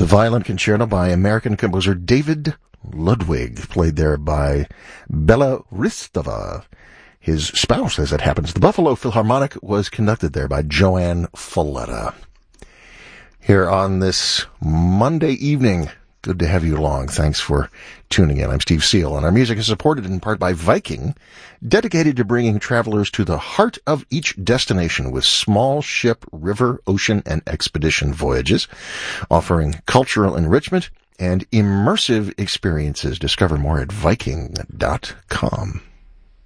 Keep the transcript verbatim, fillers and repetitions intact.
The Violin Concerto by American composer David Ludwig, played there by Bela Ristova. His spouse, as it happens. The Buffalo Philharmonic was conducted there by Joanne Falletta. Here on this Monday evening, good to have you along. Thanks for tuning in. I'm Steve Seal, and our music is supported in part by Viking, dedicated to bringing travelers to the heart of each destination with small ship, river, ocean, and expedition voyages, offering cultural enrichment and immersive experiences. Discover more at Viking dot com.